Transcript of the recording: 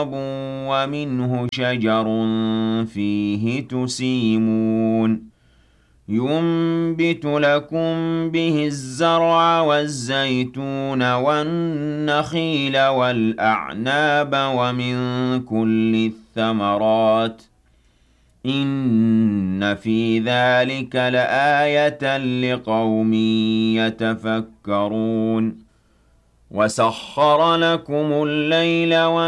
ومنه شجر فيه تسيمون ينبت لكم به الزرع والزيتون والنخيل والأعناب ومن كل الثمرات إن في ذلك لآية لقوم يتفكرون وسخر لكم الليل